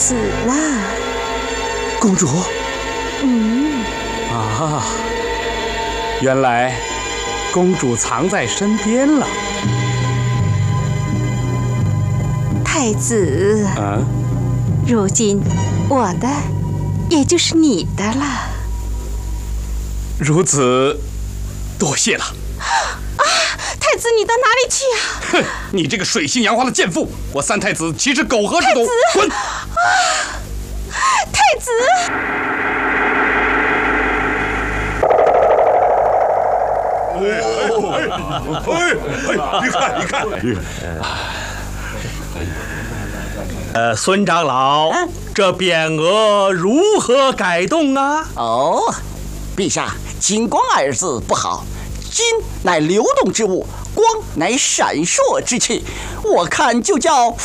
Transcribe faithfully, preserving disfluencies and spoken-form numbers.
死了。 公主。 嗯。 啊，原来公主藏在身边了。 太子。 嗯。 如今我的，也就是你的了。 如此，多谢了。 啊，太子，你到哪里去啊？ 哼，你这个水性杨花的贱妇！我三太子岂是苟合之徒？滚！ 啊，太子！ 哦，哎哎，你看，你看，你看。 呃，孙长老，嗯、这匾额如何改动啊？ 哦，陛下，金光二字不好，金乃流动之物，光乃闪烁之气，我看就叫